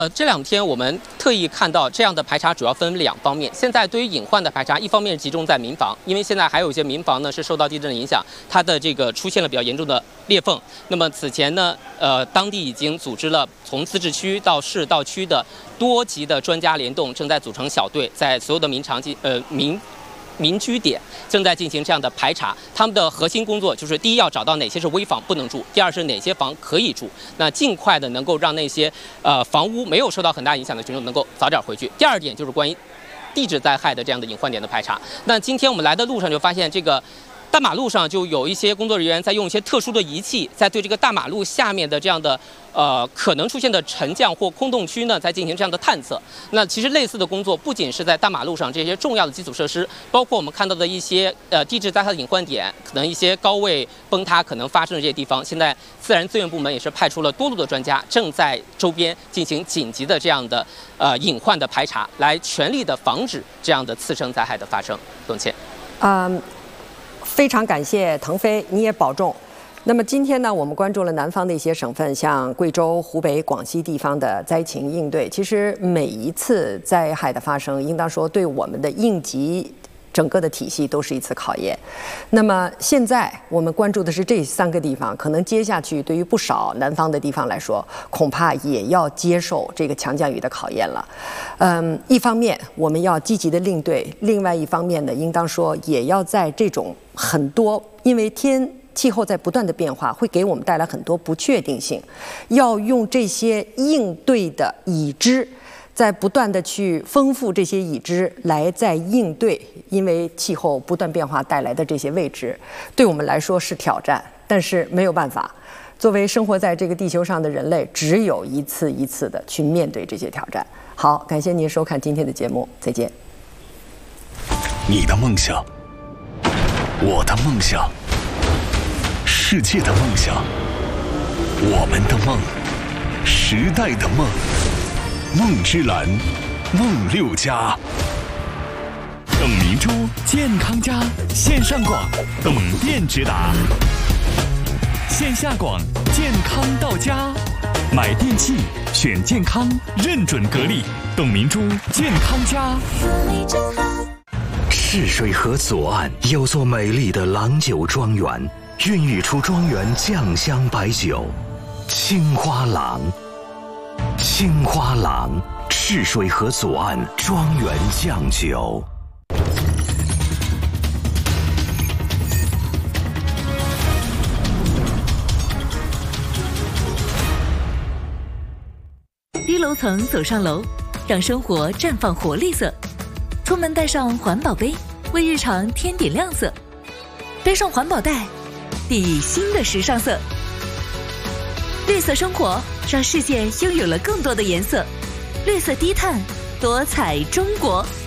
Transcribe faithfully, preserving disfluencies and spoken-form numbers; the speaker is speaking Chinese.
呃，这两天我们特意看到这样的排查主要分两方面。现在对于隐患的排查，一方面集中在民房，因为现在还有一些民房呢是受到地震的影响，它的这个出现了比较严重的裂缝。那么此前呢，呃，当地已经组织了从自治区到市到区的多级的专家联动，正在组成小队，在所有的民常进呃民。民居点正在进行这样的排查，他们的核心工作就是第一要找到哪些是危房不能住，第二是哪些房可以住，那尽快的能够让那些呃房屋没有受到很大影响的群众能够早点回去。第二点就是关于地质灾害的这样的隐患点的排查。那今天我们来的路上就发现这个。大马路上就有一些工作人员在用一些特殊的仪器，在对这个大马路下面的这样的呃可能出现的沉降或空洞区呢，在进行这样的探测。那其实类似的工作不仅是在大马路上这些重要的基础设施，包括我们看到的一些呃地质灾害的隐患点，可能一些高位崩塌可能发生的这些地方，现在自然资源部门也是派出了多路的专家，正在周边进行紧急的这样的呃隐患的排查，来全力的防止这样的次生灾害的发生。董倩， 嗯。非常感谢腾飞，你也保重。那么今天呢，我们关注了南方的一些省份，像贵州、湖北、广西地方的灾情应对。其实每一次灾害的发生，应当说对我们的应急整个的体系都是一次考验。那么现在我们关注的是这三个地方，可能接下去对于不少南方的地方来说，恐怕也要接受这个强降雨的考验了。嗯，一方面我们要积极的应对，另外一方面呢，应当说也要在这种很多因为天气候在不断的变化，会给我们带来很多不确定性，要用这些应对的已知。在不断的去丰富这些已知，来在应对因为气候不断变化带来的这些未知，对我们来说是挑战，但是没有办法。作为生活在这个地球上的人类，只有一次一次的去面对这些挑战。好，感谢您收看今天的节目，再见。 你的梦想，我的梦想，世界的梦想，我们的梦，时代的梦。梦之蓝，梦六家，董明珠健康家线上广，董店直达；线下广健康到家，买电器选健康，认准格力，董明珠健康家。 赤水河左岸有座美丽的郎酒庄园，孕育出庄园酱香白酒，青花郎。青花郎，赤水河左岸庄园酱酒。 低楼层走上楼，让生活绽放活力色。出门带上环保杯，为日常添点亮色。背上环保袋，砥砺新的时尚色。绿色生活，让世界拥有了更多的颜色。绿色低碳，多彩中国。